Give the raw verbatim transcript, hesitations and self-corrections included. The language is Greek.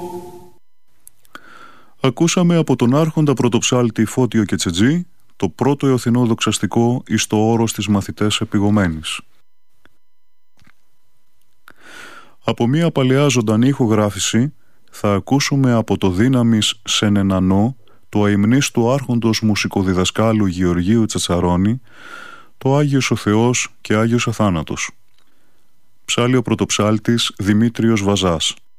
Ακούσαμε από τον άρχοντα πρωτοψάλτη Φώτιο Κετσετζή το πρώτο εωθινό δοξαστικό εις το όρος της μαθητές επιγωμένης. Από μία παλαιά ζωντανή ηχογράφηση θα ακούσουμε από το δύναμις Σενενανό του αημνίστου άρχοντος μουσικοδιδασκάλου Γεωργίου Τσατσαρώνη το Άγιος ο Θεός και Άγιος Αθάνατος. Ψάλλει ο πρωτοψάλτης Δημήτριος Βαζάς.